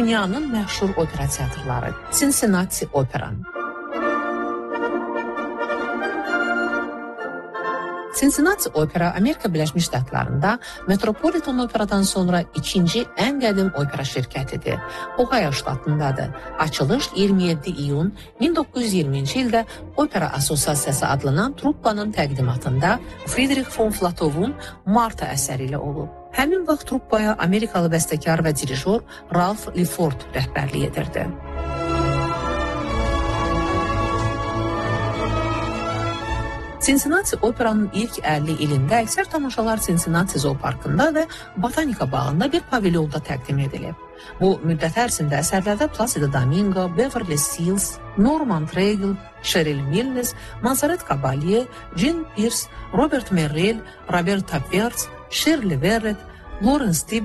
dünyanın məşhur opera teatrları, Cincinnati Opera. Cincinnati Opera Amerika Birləşmiş Ştatlarında Metropolitan Operadan sonra ikinci ən qədim opera şirkətidir. Ohio ştatındadır. Açılış 27 iyun 1920-ci ildə Opera Assosiasiyası adlanan truppanın təqdimatında Friedrich von Flatovun Marta əsəri ilə olub. Həmin vaxt truppaya Amerikalı bəstəkar və dirijor Ralph Lefort rəhbərlik edirdi. Cincinnati Operanın ilk 50 ilində əksər tamaşalar Cincinnati Zooparkında və Botanika bağında bir pavilyonda təqdim edilib. Bu müddət ərzində əsərlərdə Placido Domingo, Beverly Sills, Norman Treigle, Cheryl Milnes, Monserrat Caballé, Jean Pierce, Robert Merrill, Robert Tapert, Shirley Verrett, Lawrence Tibbs,